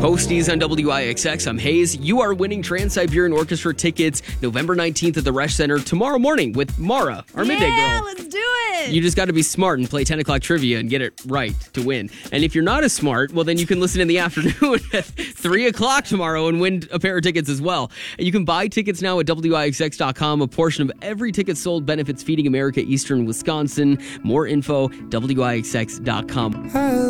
Posties on WIXX. I'm Hayes. You are winning Trans-Siberian Orchestra tickets November 19th at the Resch Center tomorrow morning with Mara, our midday girl. Yeah, let's do it. You just got to be smart and play 10 o'clock trivia and get it right to win. And if you're not as smart, well, then you can listen in the afternoon at 3 o'clock tomorrow and win a pair of tickets as well. And you can buy tickets now at WIXX.com. A portion of every ticket sold benefits Feeding America Eastern Wisconsin. More info, WIXX.com.